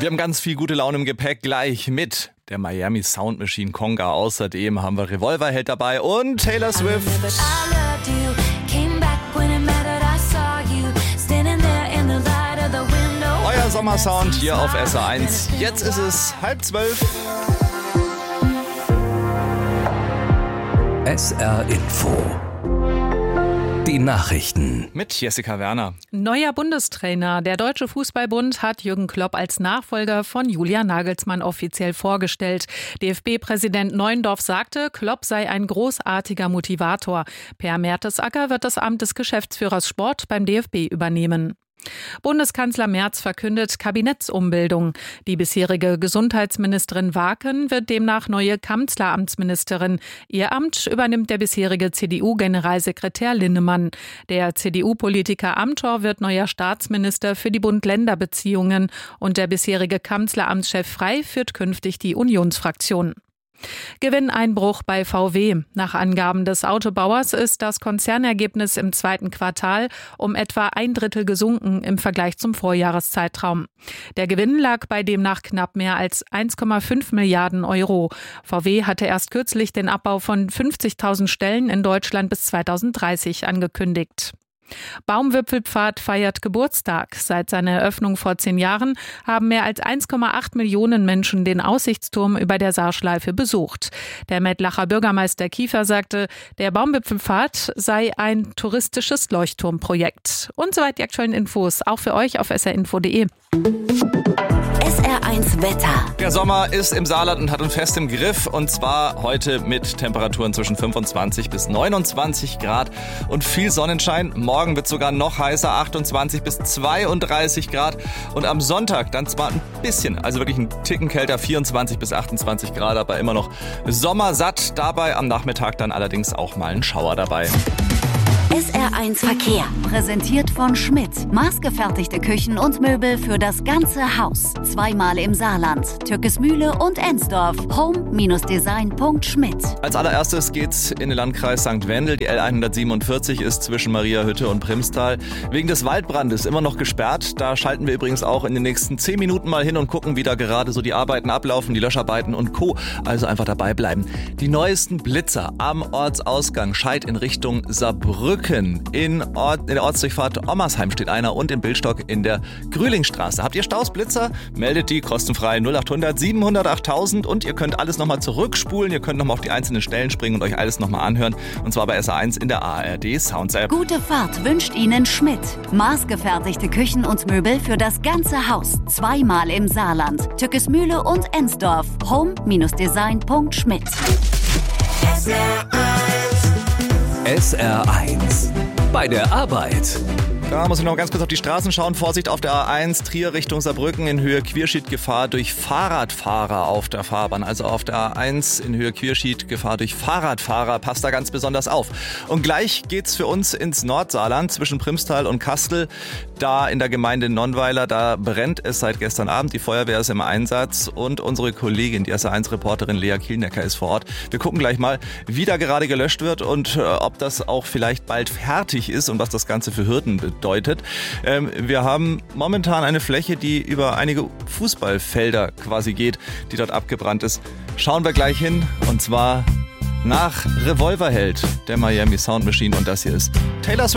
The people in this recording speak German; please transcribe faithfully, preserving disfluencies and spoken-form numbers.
Wir haben ganz viel gute Laune im Gepäck, gleich mit der Miami Sound Machine Conga. Außerdem haben wir Revolverheld dabei und Taylor Swift. Euer Sommersound hier auf S R eins. Jetzt ist es halb zwölf. S R Info. Die Nachrichten. Mit Jessica Werner. Neuer Bundestrainer. Der Deutsche Fußballbund hat Jürgen Klopp als Nachfolger von Julian Nagelsmann offiziell vorgestellt. D F B-Präsident Neuendorf sagte, Klopp sei ein großartiger Motivator. Per Mertesacker wird das Amt des Geschäftsführers Sport beim D F B übernehmen. Bundeskanzler Merz verkündet Kabinettsumbildung. Die bisherige Gesundheitsministerin Waken wird demnach neue Kanzleramtsministerin. Ihr Amt übernimmt der bisherige C D U-Generalsekretär Linnemann. Der C D U-Politiker Amthor wird neuer Staatsminister für die Bund-Länder-Beziehungen und der bisherige Kanzleramtschef Frey führt künftig die Unionsfraktion. Gewinneinbruch bei V W. Nach Angaben des Autobauers ist das Konzernergebnis im zweiten Quartal um etwa ein Drittel gesunken im Vergleich zum Vorjahreszeitraum. Der Gewinn lag bei demnach knapp mehr als eins Komma fünf Milliarden Euro. V W hatte erst kürzlich den Abbau von fünfzigtausend Stellen in Deutschland bis zweitausenddreißig angekündigt. Baumwipfelpfad feiert Geburtstag. Seit seiner Eröffnung vor zehn Jahren haben mehr als eins Komma acht Millionen Menschen den Aussichtsturm über der Saarschleife besucht. Der Mettlacher Bürgermeister Kiefer sagte, der Baumwipfelpfad sei ein touristisches Leuchtturmprojekt. Und soweit die aktuellen Infos, auch für euch auf s r info punkt d e. S R eins Wetter. Der Sommer ist im Saarland und hat uns fest im Griff. Und zwar heute mit Temperaturen zwischen fünfundzwanzig bis neunundzwanzig Grad und viel Sonnenschein. Morgen wird es sogar noch heißer, achtundzwanzig bis zweiunddreißig Grad. Und am Sonntag dann zwar ein bisschen, also wirklich ein Ticken kälter, vierundzwanzig bis achtundzwanzig Grad, aber immer noch sommersatt. Dabei am Nachmittag dann allerdings auch mal ein Schauer dabei. S R eins Verkehr. Präsentiert von Schmidt. Maßgefertigte Küchen und Möbel für das ganze Haus. Zweimal im Saarland. Türkesmühle und Ensdorf. home Design punkt schmidt. Als allererstes geht's in den Landkreis Sankt Wendel. Die L hundertsiebenundvierzig ist zwischen Mariahütte und Primstal wegen des Waldbrandes immer noch gesperrt. Da schalten wir übrigens auch in den nächsten zehn Minuten mal hin und gucken, wie da gerade so die Arbeiten ablaufen, die Löscharbeiten und Co. Also einfach dabei bleiben. Die neuesten Blitzer am Ortsausgang Scheid in Richtung Saarbrücken. In, Ort, in der Ortsdurchfahrt Ommersheim steht einer und in Billstock in der Grühlingstraße. Habt ihr Stausblitzer? Meldet die kostenfrei null achthundert siebenhundert achttausend und ihr könnt alles nochmal zurückspulen. Ihr könnt nochmal auf die einzelnen Stellen springen und euch alles nochmal anhören. Und zwar bei S R eins in der A R D Sounds App. Gute Fahrt wünscht Ihnen Schmidt. Maßgefertigte Küchen und Möbel für das ganze Haus. Zweimal im Saarland. Türkesmühle und Ensdorf. home Design punkt schmidt. S R eins. Bei der Arbeit. Da muss ich noch ganz kurz auf die Straßen schauen. Vorsicht auf der A eins, Trier Richtung Saarbrücken in Höhe Quierschied, Gefahr durch Fahrradfahrer auf der Fahrbahn. Also auf der A eins in Höhe Quierschied, Gefahr durch Fahrradfahrer. Passt da ganz besonders auf. Und gleich geht's für uns ins Nordsaarland zwischen Primstal und Kastel. Da in der Gemeinde Nonnweiler, da brennt es seit gestern Abend. Die Feuerwehr ist im Einsatz und unsere Kollegin, die S R eins-Reporterin Lea Kielnecker ist vor Ort. Wir gucken gleich mal, wie da gerade gelöscht wird und äh, ob das auch vielleicht bald fertig ist und was das Ganze für Hürden bedeutet. Ähm, wir haben momentan eine Fläche, die über einige Fußballfelder quasi geht, die dort abgebrannt ist. Schauen wir gleich hin und zwar nach Revolverheld, der Miami Sound Machine, und das hier ist Taylor Swift.